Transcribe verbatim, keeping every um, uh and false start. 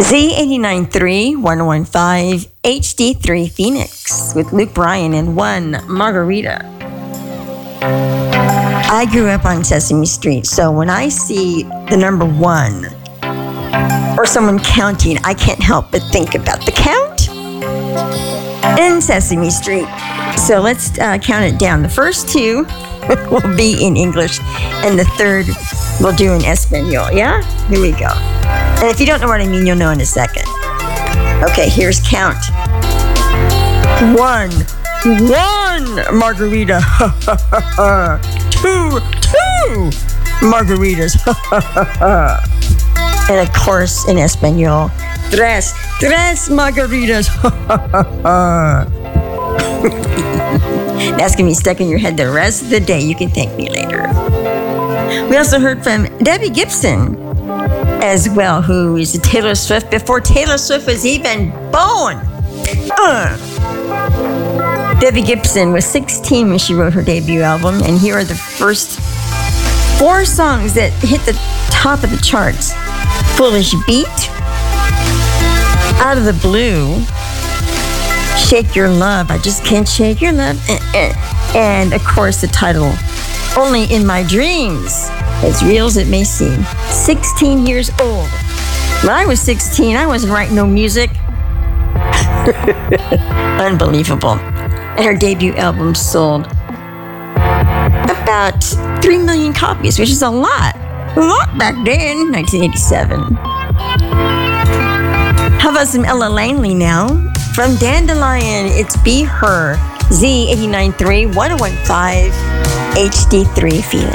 Z eighty-nine point three, one oh one point five, H D three Phoenix with Luke Bryan and One Margarita. I grew up on Sesame Street, so when I see the number one or someone counting, I can't help but think about the count in Sesame Street. So let's uh, count it down. The first two will be in English, and the third we'll do in Espanol, yeah? Here we go. And if you don't know what I mean, you'll know in a second. Okay, here's count. One. One margarita. two. Two margaritas. And of course, in Espanol, tres. Tres margaritas. That's going to be stuck in your head the rest of the day. You can thank me later. We also heard from Debbie Gibson as well, who is a Taylor Swift before Taylor Swift was even born. Uh. Debbie Gibson was sixteen when she wrote her debut album, and here are the first four songs that hit the top of the charts. Foolish Beat, Out of the Blue, Shake Your Love, I Just Can't Shake Your Love, and of course the title, Only in My Dreams, as real as it may seem. sixteen years old. When I was sixteen, I wasn't writing no music. Unbelievable. And her debut album sold about three million copies, which is a lot. A lot back then, nineteen eighty-seven. How about some Ella Langley now? From Dandelion, it's Be Her. Z eighty-nine point three, one oh one point five, H D three Phoenix.